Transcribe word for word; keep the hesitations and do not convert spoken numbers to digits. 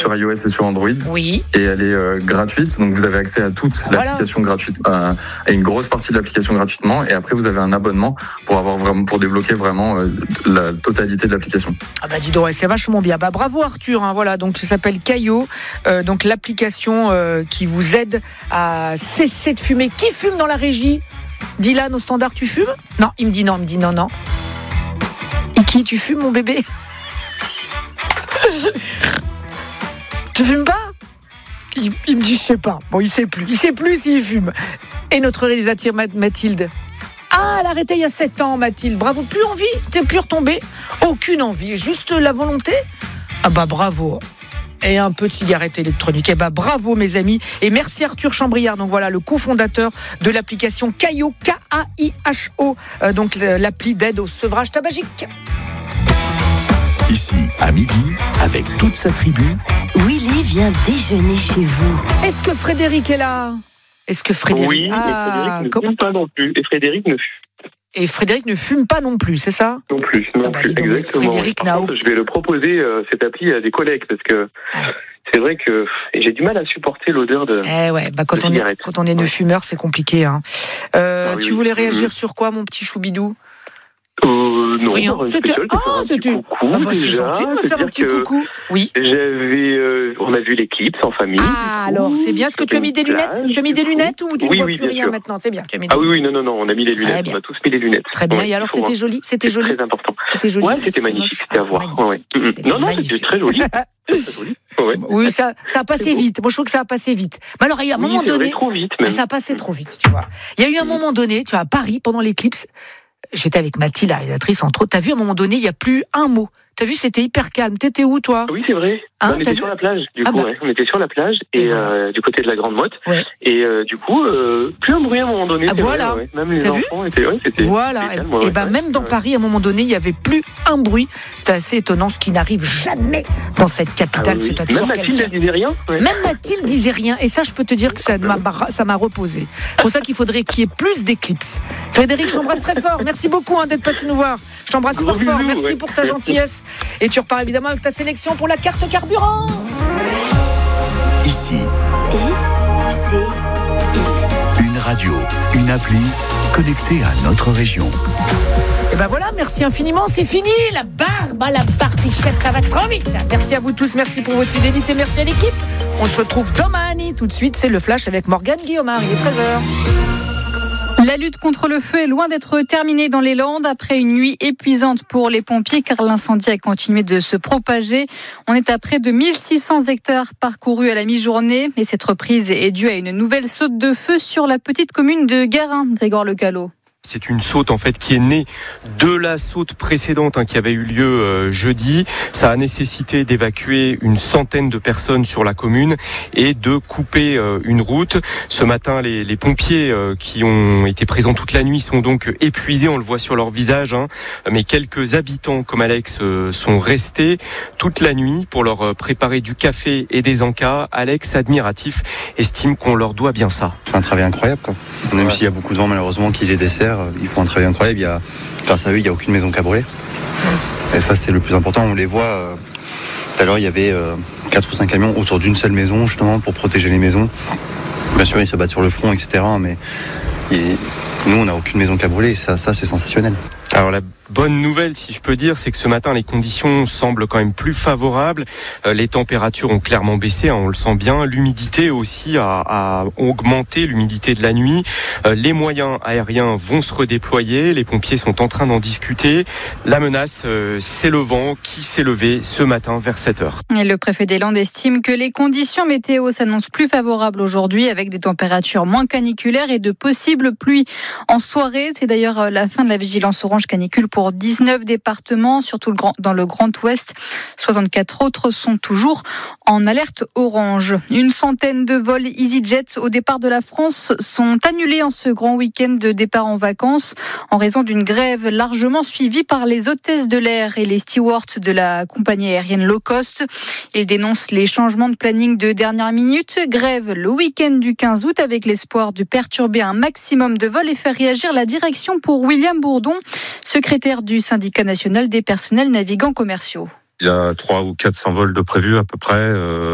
sur iOS et sur Android. Oui. Et elle est euh, gratuite, donc vous avez accès à toute voilà. l'application gratuite, à, à une grosse partie de l'application gratuitement. Et après, vous avez un abonnement pour avoir vraiment, pour débloquer vraiment euh, la totalité de l'application. Ah bah dis donc, c'est vachement bien. Bah bravo Arthur. Hein, voilà, donc ça s'appelle Caio, euh, donc l'application euh, qui vous aide à cesser de fumer. Qui fume dans la régie? Dylan, au standard, tu fumes? Non, il me dit non, il me dit non, non. Iki, tu fumes, mon bébé? Tu fumes pas? il, il me dit je sais pas. Bon, il sait plus. Il sait plus s'il fume. Et notre réalisatrice Mathilde. Ah, elle a arrêté il y a sept ans, Mathilde. Bravo. Plus envie? T'es plus retombée? Aucune envie. Juste la volonté? Ah bah bravo. Et un peu de cigarette électronique. Eh ben bravo mes amis. Et merci Arthur Chambriard, donc voilà le cofondateur de l'application Caio, K A I H O, euh, donc l'appli d'aide au sevrage tabagique. Ici, à midi, avec toute sa tribu, Willy vient déjeuner chez vous. Est-ce que Frédéric est là? Est-ce que Frédéric... Oui, ah, mais Frédéric ne com... fume pas non plus. Et Frédéric ne fume Et Frédéric ne fume pas non plus, c'est ça? Non plus, non ah bah, plus, donc, exactement. Frédéric Par n'a contre, je vais le proposer, euh, cette appli, à des collègues, parce que ah. c'est vrai que j'ai du mal à supporter l'odeur de Eh ouais, bah quand, on est, quand on est ne fumeur, c'est compliqué. Hein. Euh, ah, oui, tu voulais oui. réagir mmh. sur quoi, mon petit choubidou? Euh, non, rien. C'était ah, c'était coucou, ah bah, c'est déjà, gentil de me faire un petit coucou. Oui. J'avais, euh, on a vu l'éclipse en famille. Ah alors c'est bien. Est-ce que tu as mis des lunettes? Tu as mis des lunettes ou tu ne oui, vois oui, plus rien sûr. maintenant? C'est bien. Tu as mis ah oui oui non non non, on a mis les lunettes. On a tous mis les lunettes. Très bien. Ouais, et alors c'était joli, c'était joli. Très important. C'était joli. Ouais, c'était magnifique, c'était à voir. Non non, c'était très joli. Ouais. Oui, ça, ça a passé vite. Moi, je trouve que ça a passé vite. Mais alors, il y a un oui, moment donné, trop vite, même. ça a passé trop vite, tu vois. Il y a eu un moment donné, tu vois, à Paris, pendant l'éclipse, j'étais avec Mathilde, la réalisatrice, entre autres. T'as vu, à un moment donné, il n'y a plus un mot. T'as vu, c'était hyper calme. T'étais où, toi? Oui, c'est vrai. Hein, on était sur la plage, du ah coup, bah. ouais. On était sur la plage, et, et voilà. euh, du côté de la Grande Motte. Ouais. Et euh, du coup, euh, plus un bruit à un moment donné. Ah, voilà. Vrai, ouais. Même les T'as enfants vu étaient, ouais, c'était, voilà. c'était calme, et ouais, ben, ouais, même dans ouais. Paris, à un moment donné, il n'y avait plus un bruit. C'était assez étonnant, ce qui n'arrive jamais dans cette capitale. Ah, oui. C'est même Mathilde ne disait rien. Ouais. Même Mathilde disait rien. Et ça, je peux te dire que ça m'a, ça m'a reposé. C'est pour ça qu'il faudrait qu'il y ait plus d'éclipses. Frédéric, je t'embrasse très fort. Merci beaucoup hein, d'être passé nous voir. Je t'embrasse fort fort. Merci ouais. pour ta gentillesse. Et tu repars évidemment avec ta sélection pour la carte carburant. Ici. I, C, I. Une radio, une appli connectée à notre région. Et ben voilà, merci infiniment, c'est fini. La barbe, la barbichette, ça va trop vite. Merci à vous tous, merci pour votre fidélité, merci à l'équipe. On se retrouve domani. Tout de suite, c'est le flash avec Morgane Guillaumard. Il est treize heures. La lutte contre le feu est loin d'être terminée dans les Landes après une nuit épuisante pour les pompiers car l'incendie a continué de se propager. On est à près de mille six cents hectares parcourus à la mi-journée et cette reprise est due à une nouvelle saute de feu sur la petite commune de Garin, Grégoire Lecallot. C'est une saute en fait qui est née de la saute précédente hein, qui avait eu lieu euh, jeudi. Ça a nécessité d'évacuer une centaine de personnes sur la commune et de couper euh, une route. Ce matin, les, les pompiers euh, qui ont été présents toute la nuit sont donc épuisés, on le voit sur leur visage. Hein, mais quelques habitants comme Alex euh, sont restés toute la nuit pour leur préparer du café et des encas. Alex, admiratif, estime qu'on leur doit bien ça. C'est un travail incroyable, quoi. Même ouais. s'il y a beaucoup de vent malheureusement qui les dessert. Ils font un travail incroyable. Il y a, grâce à eux, il n'y a aucune maison qui a brûlé. Et ça, c'est le plus important. On les voit. Euh, tout à l'heure, il y avait euh, quatre ou cinq camions autour d'une seule maison, justement, pour protéger les maisons. Bien sûr, ils se battent sur le front, et cetera. Mais et, nous, on n'a aucune maison qui a brûlé. Et ça, ça, c'est sensationnel. Alors la bonne nouvelle, si je peux dire, c'est que ce matin, les conditions semblent quand même plus favorables. Euh, les températures ont clairement baissé, hein, on le sent bien. L'humidité aussi a, a augmenté, l'humidité de la nuit. Euh, les moyens aériens vont se redéployer. Les pompiers sont en train d'en discuter. La menace, euh, c'est le vent qui s'est levé ce matin vers sept heures. Et le préfet des Landes estime que les conditions météo s'annoncent plus favorables aujourd'hui avec des températures moins caniculaires et de possibles pluies en soirée. C'est d'ailleurs la fin de la vigilance orange canicule pour dix-neuf départements, surtout le grand, dans le Grand Ouest. soixante-quatre autres sont toujours en alerte orange. Une centaine de vols EasyJet au départ de la France sont annulés en ce grand week-end de départ en vacances en raison d'une grève largement suivie par les hôtesses de l'air et les stewards de la compagnie aérienne low cost. Ils dénoncent les changements de planning de dernière minute. Grève le week-end du quinze août avec l'espoir de perturber un maximum de vols et faire réagir la direction pour William Bourdon, secrétaire du syndicat national des personnels navigants commerciaux. Il y a trois ou quatre cents vols de prévus à peu près. Euh,